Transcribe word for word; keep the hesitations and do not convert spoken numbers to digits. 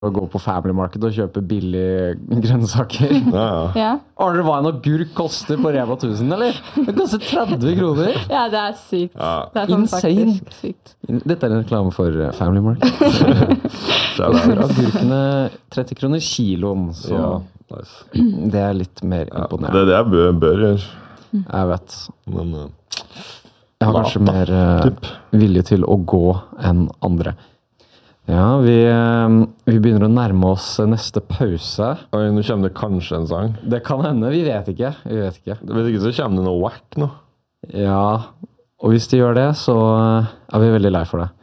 å gå på Family Market og kjøpe billige grønnsaker. Ja, ja. Ja. Har dere hva en agurk koster på Rema tusen, eller? Det koster tretti kroner. ja, det er sykt. Ja. Det er sånn Insane. faktisk sykt. Dette er en reklame for eh, Family Market. For agurkene tretti kroner kiloen, så Ja, nice. det er litt mer Ja, det imponerende. er det jeg bør, bør gjøre. Jeg vet. Men uh, Jeg har Lat, kanskje da. mer eh, Typ. vilje til å gå enn andre. Ja, vi, eh, vi begynner å nærme oss neste pause. oi, nå kommer det kanskje en sang. Det kan hende, vi vet ikke. Vi vet ikke. Hvis ikke så kommer det noe whack nå. Ja, og hvis de gjør det, så eh, er vi veldig lei for det.